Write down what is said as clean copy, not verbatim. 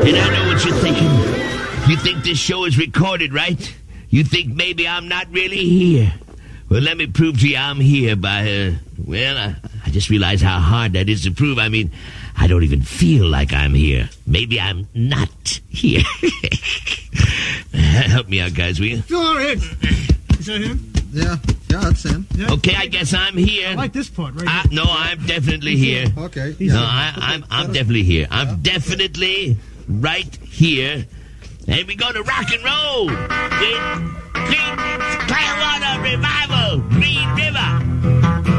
And I know what you're thinking. You think this show is recorded, right? You think maybe I'm not really here. Well, let me prove to you I'm here by, I just realized how hard that is to prove. I mean, I don't even feel like I'm here. Maybe I'm not here. Help me out, guys, will you? Go ahead. Is that him? Yeah, that's him. Yeah. Okay, I guess I'm here. I like this part right here. No, I'm definitely here. Okay. No, I'm definitely here. I'm definitely right here. And we're going to rock and roll with Creedence Clearwater Revival.